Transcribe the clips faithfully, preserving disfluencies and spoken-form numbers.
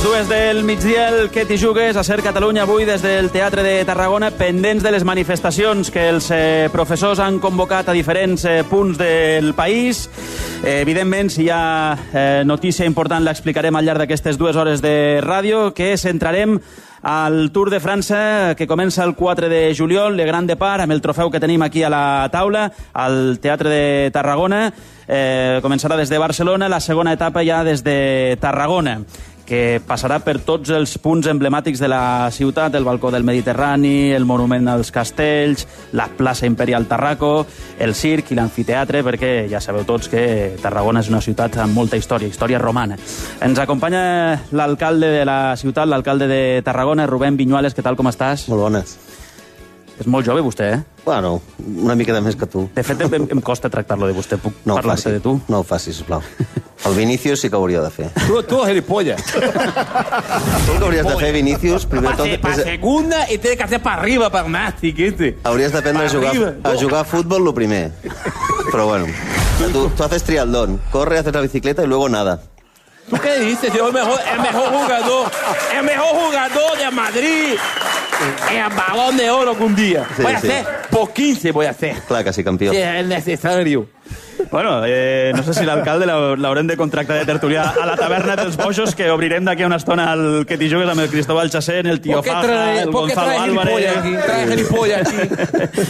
Dues del migdia, el Que t'hi jugues a Ser Catalunya avui des del Teatre de Tarragona, pendents de les manifestacions que els eh, professors han convocat a diferents eh, punts del país. Eh, evidentment, si hi ha eh, notícia important l'explicarem al llarg d'aquestes dues hores de ràdio, que centrarem al Tour de França, que comença el quatre de juliol, Le Grand Départ, amb el trofeu que tenim aquí a la taula, al Teatre de Tarragona. Eh, començarà des de Barcelona, la segona etapa ja des de Tarragona, que passarà per tots els punts emblemàtics de la ciutat, el balcó del Mediterrani, el monument als castells, la plaça Imperial Tarraco, el circ i l'amfiteatre, perquè ja sabeu tots que Tarragona és una ciutat amb molta història, història romana. Ens acompanya l'alcalde de la ciutat, l'alcalde de Tarragona, Rubén Viñuales. Què tal, com estàs? Molt bones. És molt jove, vostè, eh? Bueno, una mica de més que tu. De fet, em, em costa tractar-lo de vostè. Puc no parlar-te de tu? No ho facis, sisplau. El Vinícius sí que ho hauria de fer. Tu, tu gilipollas. Tu el que hauries de fer, Vinícius, primer tot... Pa segunda y tienes que hacer para arriba, para más, chiquete. Hauries d'aprendre a jugar, a jugar a fútbol lo primer. Però bueno, tu, tu haces triatlón, corre, haces la bicicleta y luego nada. ¿Tú qué dices? Yo el mejor, el mejor jugador, el mejor jugador de Madrid, el balón de oro que un día. Sí, voy a sí. hacer por quince, voy a hacer. Clar que sí, campió. Sí, es necesario. Bueno, eh, no sé si l'alcalde l'haurem de contractar de tertulià a la taverna dels Boixos, que obrirem d'aquí a una estona al Que t'hi jugues amb el Cristóbal Chacén, el Tío Faja, trae, el ¿por qué Gonzalo trae Álvarez... aquí? Trae gilipollas aquí.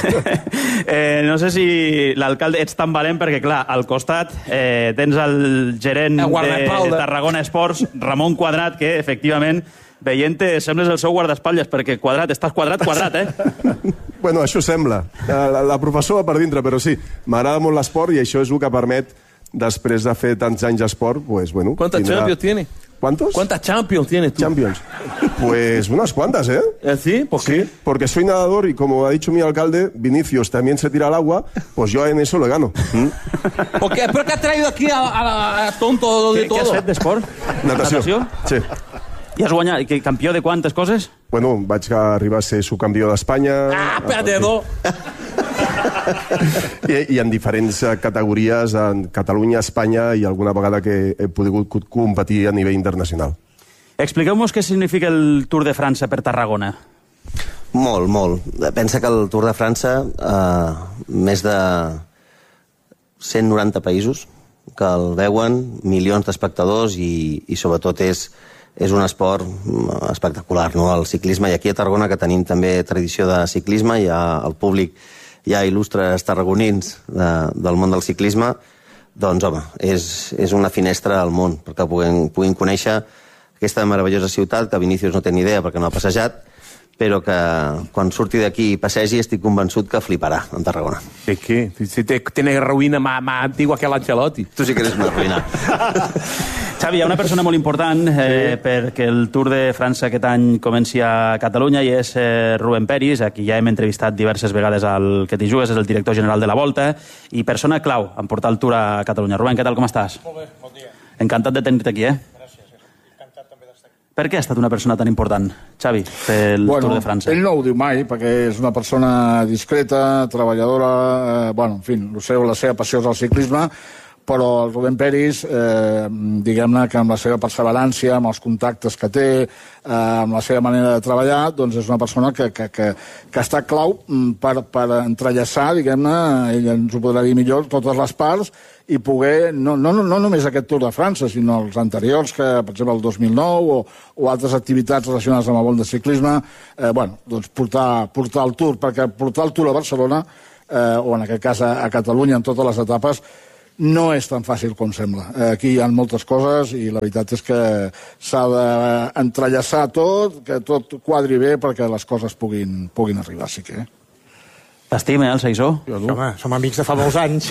eh, no sé si l'alcalde ets tan valent, perquè, clar, al costat eh, tens el gerent de Tarragona Esports, Ramon Quadrat, que, efectivament, veient-te, sembles el seu guardaespatlles, perquè Quadrat, estàs quadrat, quadrat, eh? Bueno, això sembla. La, la professor va per dintre, però sí, m'agrada molt l'esport i això és el que permet, després de fer tants anys d'esport, pues, bueno... ¿Cuántas tindrà... Champions tiene? ¿Cuántos? ¿Cuántas Champions tienes tú? Champions. Pues unas cuantas, ¿eh? ¿Eh, ¿Sí? ¿Por qué? Sí, porque soy nadador y como ha dicho mi alcalde, Vinicius también se tira al agua, pues yo en eso le gano. ¿Mm? ¿Por qué? ¿Pero qué has traído aquí a, a, a tonto de Què, todo? què has fet d'esport? Natació. Natació? Sí. I has guanyat, que campió de quantes coses? Bueno, vaig arribar a ser subcampió d'Espanya... Ah, perdedor! I, I en diferents categories, en Catalunya, Espanya i alguna vegada que he pogut competir a nivell internacional. Expliqueu-nos què significa el Tour de França per Tarragona. Molt, molt. Pensa que el Tour de França, eh, més de cent noranta països que el veuen, milions d'espectadors i, i sobretot és, és un esport espectacular, no? El ciclisme, i aquí a Tarragona, que tenim també tradició de ciclisme, hi ha el públic, hi ha il·lustres tarragonins de, del món del ciclisme, doncs, home, és, és una finestra al món, perquè puguin, puguin conèixer aquesta meravellosa ciutat, que Vinícius no té ni idea perquè no ha passejat, però que quan surti d'aquí i passegi estic convençut que fliparà en Tarragona. ¿De qué? Si te, tienes ruïna más, más antigua que l'Ancelotti. Tu sí que eres una ruïna. Xavi, hi ha una persona molt important eh, perquè el Tour de França aquest any comenci a Catalunya i és eh, Rubén Peris, a qui ja hem entrevistat diverses vegades al Que t'hi jugues, és el director general de la Volta i persona clau en portar el Tour a Catalunya. Rubén, què tal, com estàs? Molt bé, bon dia. Encantat de tenir-te aquí, eh? Gràcies, encantat també d'estar aquí. Per què ha estat una persona tan important, Xavi, pel bueno, Tour de França? Ell no ho diu mai, perquè és una persona discreta, treballadora, eh, bueno, en fi, el seu, la seva passió és el ciclisme, però el Rubén Peris, eh, diguem-ne que amb la seva perseverància, amb els contactes que té, eh, amb la seva manera de treballar, doncs és una persona que, que, que, que està clau per, per entrellaçar, diguem-ne, ell ens ho podrà dir millor, totes les parts, i poder, no, no, no només aquest Tour de França, sinó els anteriors, que per exemple el dos mil nou, o, o altres activitats relacionades amb el món del ciclisme, eh, bueno, doncs portar, portar el Tour, perquè portar el Tour a Barcelona, eh, o en aquest cas a, a Catalunya, en totes les etapes, no és tan fàcil com sembla. Aquí hi ha moltes coses i la veritat és que s'ha d'entrellaçar tot, que tot quadri bé perquè les coses puguin, puguin arribar, sí que. T'estima, eh, el Saïsó? Home, som amics de fa molts anys.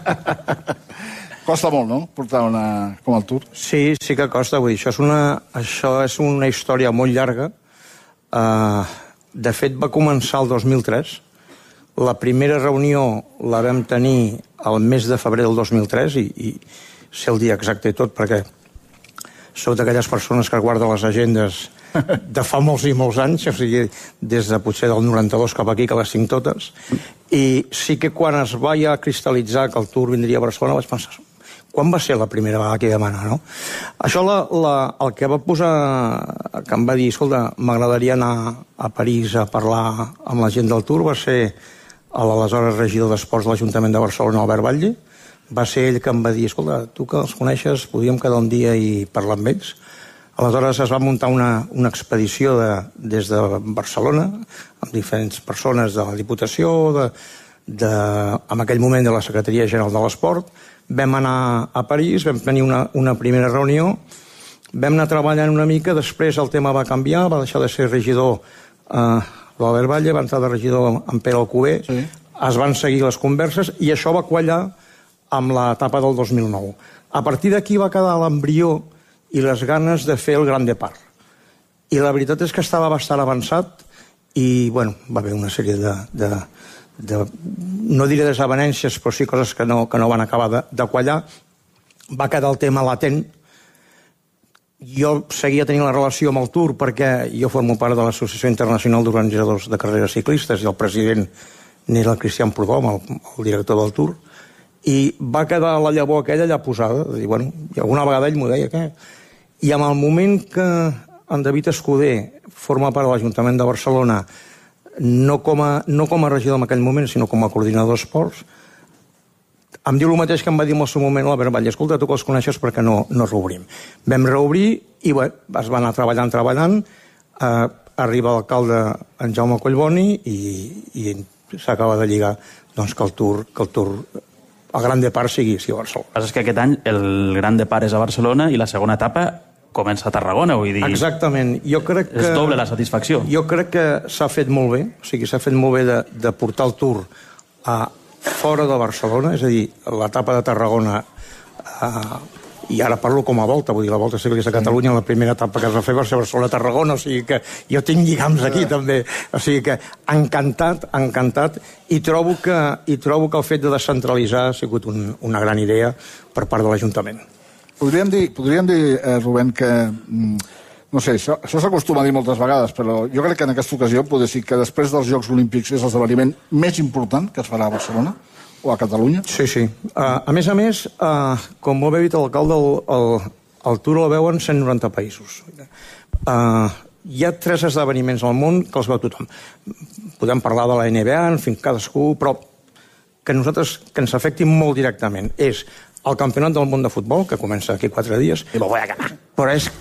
Costa molt, no?, portar una com el Tour. Sí, sí que costa. Vull dir, això és una, això és una història molt llarga. Uh, de fet, va començar el dos mil tres. La primera reunió la vam tenir al mes de febrer del dos mil tres i, i sé el dia exacte i tot perquè sou d'aquelles persones que guarden les agendes de fa molts i molts anys, o sigui, des de potser del noranta-dos cap aquí, que les tinc totes. I sí que quan es va ja cristal·litzar que el Tour vindria a Barcelona vaig pensar, quan va ser la primera vegada que hi vam anar, no? Això la, la, el que va posar, que em va dir, escolta, m'agradaria anar a París a parlar amb la gent del Tour, va ser l'aleshores regidor d'Esports de l'Ajuntament de Barcelona, Albert Batlle. Va ser ell que em va dir, escolta, tu que els coneixes, podríem quedar un dia i parlar amb ells. Aleshores es va muntar una, una expedició de, des de Barcelona, amb diferents persones de la Diputació, de, de, en aquell moment de la Secretaria General de l'Esport. Vam anar a París, vam tenir una, una primera reunió, vam anar treballant una mica, després el tema va canviar, va deixar de ser regidor eh, l'Albert Batlle, va entrar de regidor en Pere Alcover, sí. Es van seguir les converses i això va quallar amb l'etapa del dos mil nou. A partir d'aquí va quedar l'embrió i les ganes de fer el Gran Depart. I la veritat és que estava bastant avançat i, bueno, va haver una sèrie de, de, de no diré desavenències, però sí coses que no, que no van acabar de, de quallar. Va quedar el tema latent. Jo seguia tenint la relació amb el Tour perquè jo formo part de l'Associació Internacional d'Organitzadors de Carreres Ciclistes i el president n'era el Cristian Prudhomme, el, el director del Tour. I va quedar la llavor aquella allà posada, de dir, bueno, i alguna vegada ell m'ho deia, què? I en el moment que en David Escudé forma part de l'Ajuntament de Barcelona, no com a, no com a regidor en aquell moment, sinó com a coordinador d'esports, em diu el mateix que em va dir en el seu moment l'Albert Batlle, escolta, tu que els coneixes perquè no, no reobrim. Vam reobrir i bé, es va anar treballant, treballant, eh, arriba l'alcalde en Jaume Collboni i, i s'acaba de lligar doncs, que el Tour, que el Tour el Gran Depart sigui, sigui a Barcelona. El que passa és que aquest any el Gran Depart és a Barcelona i la segona etapa comença a Tarragona, vull dir... Exactament. Jo crec que... És doble la satisfacció. Jo crec que s'ha fet molt bé, o sigui, s'ha fet molt bé de, de portar el Tour a fora de Barcelona, és a dir, l'etapa de Tarragona, a, i ara parlo com a volta, vull dir, la Volta Ciclista a Catalunya, la primera etapa que es va fer va ser Barcelona-Tarragona, o sigui que jo tinc lligams aquí també, o sigui que encantat, encantat, i trobo que, i trobo que el fet de descentralitzar ha sigut un, una gran idea per part de l'Ajuntament. Podríem dir, podríem dir eh, Rubén, que... No sé, això, això s'acostuma a dir moltes vegades, però jo crec que en aquesta ocasió podria dir que després dels Jocs Olímpics és l'esdeveniment més important que es farà a Barcelona o a Catalunya. Sí, sí. Uh, a més a més, uh, com molt bé ha dit l'alcalde, el, el, el Tour el veuen cent noranta països. Uh, hi ha tres esdeveniments al món que els veu tothom. Podem parlar de la N B A, en fi, cadascú, però que nosaltres, que ens afectin molt directament, és el Campionat del Món de Futbol, que comença aquí quatre dies, i me'l voy a ganar. Però és,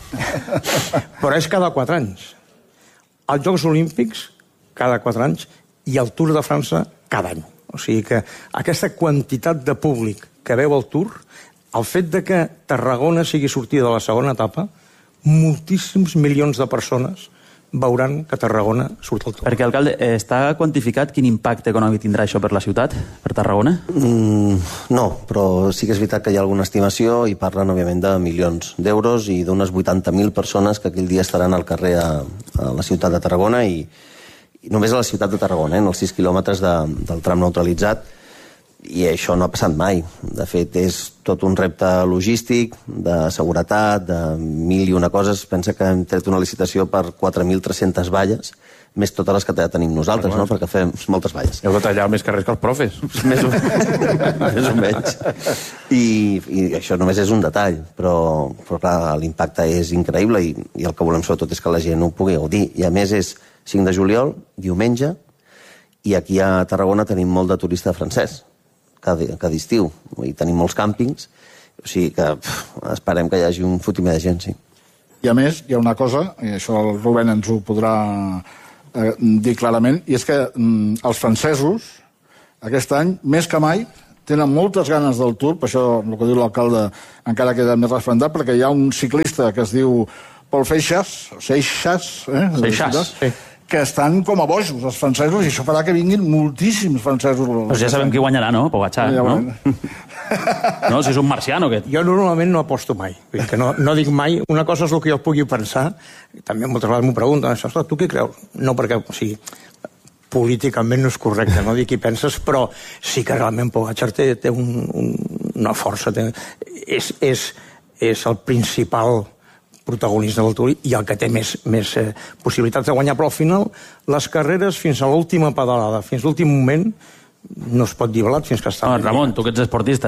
però és cada quatre anys. Els Jocs Olímpics, cada quatre anys, i el Tour de França, cada any. O sigui que aquesta quantitat de públic que veu el Tour, el fet de que Tarragona sigui sortida de la segona etapa, moltíssims milions de persones veuran que Tarragona surt al Tour. Perquè, alcalde, està quantificat quin impacte econòmic tindrà això per la ciutat, per Tarragona? Mm, no, però sí que és veritat que hi ha alguna estimació i parlen, òbviament, de milions d'euros i d'unes vuitanta mil persones que aquell dia estaran al carrer a, a la ciutat de Tarragona i, i només a la ciutat de Tarragona, eh, en els sis quilòmetres de, del tram neutralitzat, i això no ha passat mai. De fet, és tot un repte logístic, de seguretat, de mil i una coses. Pensa que hem tret una licitació per quatre mil tres-centes valles, més totes les que tenim nosaltres, no? Perquè fem moltes valles. Heu de tallar més carrers que els profes. Més o, més o menys. I, I això només és un detall, però, però clar, l'impacte és increïble i, i el que volem sobretot és que la gent ho pugui gaudir. I a més és cinc de juliol, diumenge, i aquí a Tarragona tenim molt de turista francès, cada, cada estiu, i tenim molts càmpings, o sigui que pff, esperem que hi hagi un fotimer de gent, sí. I a més, hi ha una cosa, i això el Rubén ens ho podrà eh, dir clarament, i és que mm, els francesos, aquest any, més que mai, tenen moltes ganes del Tour, per això el que diu l'alcalde encara queda més refrendat, perquè hi ha un ciclista que es diu Paul Seixas, Seixas, eh? Seixas, sí. Que estan com a bojos, els francesos, i això farà que vinguin moltíssims francesos. Però ja sabem qui guanyarà, no? Pogacar, ja no? No, si és un marciano, aquest. Jo normalment no aposto mai. Vull dir que no, no dic mai. Una cosa és el que jo pugui pensar, també moltes vegades m'ho pregunten, això, tu què creus? No, perquè, o sigui, políticament no és correcte, no dir qui penses, però sí que realment Pogacar té, té un, un, una força, té, és, és, és el principal protagonista del Tour i el que té més, més eh, possibilitats de guanyar, però al final les carreres fins a l'última pedalada, fins a l'últim moment no es pot dir blat fins que està... No, Ramon, tu que ets esportista,